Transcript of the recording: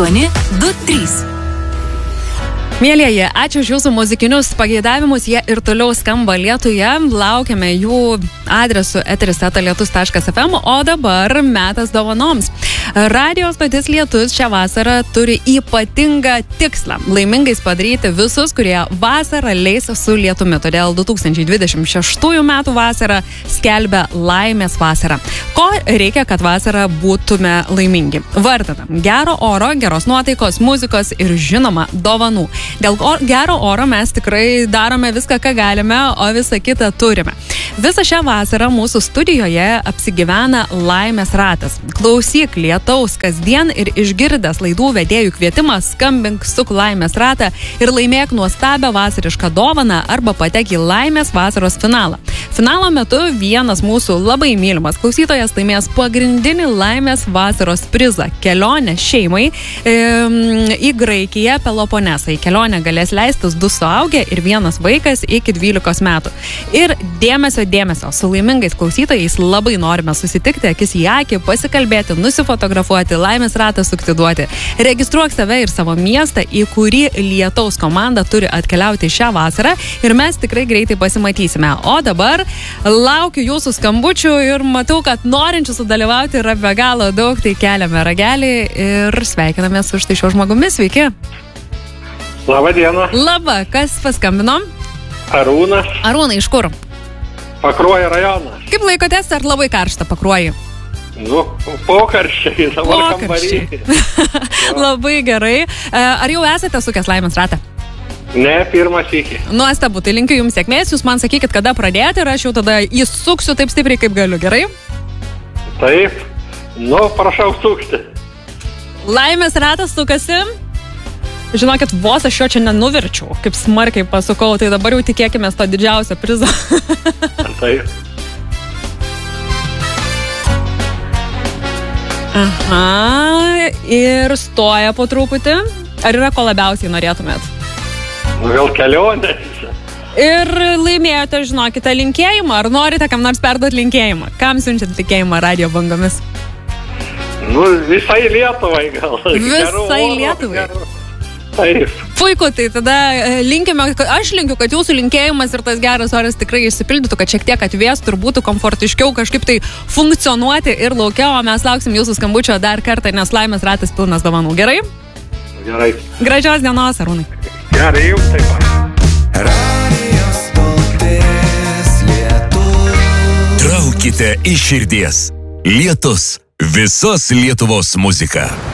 823. Mielieji, ačiū už jūsų muzikinius pageidavimus, jie ir toliau skamba Lietuje, laukiame jų adresu eteris@lietus.fm, o dabar metas dovanoms. Radio stotis Lietus šią vasarą turi ypatingą tikslą - laimingais padaryti visus, kurie vasarą leis su lietumi. Todėl 2026 metų vasarą skelbia Laimės vasarą. Ko reikia, kad vasarą būtume laimingi? Vardinam gero oro, geros nuotaikos, muzikos ir žinoma dovanų. Dėl gero oro mes tikrai darome viską, ką galime, o visą kitą turime. Visą šią vasarą mūsų studijoje apsigyvena Laimės ratas. Klausyk Lietaus kasdien ir išgirdęs laidų vedėjų kvietimą skambink suk Laimės ratą ir laimėk nuostabią vasarišką dovaną arba patek į Laimės vasaros finalą. Finalo metu vienas mūsų labai mylimas klausytojas laimės pagrindinį Laimės vasaros prizą - kelionę šeimai į Graikiją Peloponesą. Į kelionę galės leistis 2 suaugę ir 1 vaikas iki 12 metų. Ir dėmesio, su laimingais klausytojais labai norime susitikti akis į akį, pasikalbėti, nusifotografuoti, Laimės ratą sukti duoti. Registruok save ir savo miestą, į kurį Lietaus komanda turi atkeliauti šią vasarą ir mes tikrai greitai pasimatysime. O dabar laukiu jūsų skambučių ir matau, kad norinčių sudalyvauti yra be galo daug, tai keliame ragelį ir sveikiname su štai šiuo žmogumi. Sveiki. Labą dieną. Labą, kas paskambino? Arūnas. Arūnai, iš kur? Pakruojo rajonas. Kaip laikotės, ar labai karšta Pakruojį? Pokarščiai, dabar kambarį. Labai gerai. Ar jau esate sukęs Laimės ratą? Ne, pirmas iki. Nuostabu, tai linkiu jums sėkmės, jūs man sakykit, kada pradėti ir aš jau tada įsuksiu taip stipriai, kaip galiu, gerai? Taip, prašau sukti. Laimės ratas sukasi. Žinokit, vos aš jo čia nenuverčiau, kaip smarkiai pasukau, tai dabar jau tikėkime to didžiausio prizo. Taip. Aha, ir stoja po truputį. Ar yra ko labiausiai norėtumėt? Gal kelionės. Ir laimėjote, žinokite, linkėjimą. Ar norite kam nors perduoti linkėjimą? Kam siunčiat linkėjimą radio bangomis? Visai Lietuvai gal. Visai Lietuvai. Taip. Puiku, tai tada linkime, aš linkiu, kad jūsų linkėjimas ir tas geras oras tikrai išsipildytų, kad šiek tiek atvėstų ir būtų komfortiškiau kažkaip tai funkcionuoti ir laukia, o mes lauksim jūsų skambučio dar kartą, nes Laimės ratas pilnas dovanų. Gerai? Gerai. Gražios dienos, Arūnai. Gerai, jums taip pat. Radio stotis Lietus. Traukite iš širdies. Lietus. Visos Lietuvos muzika.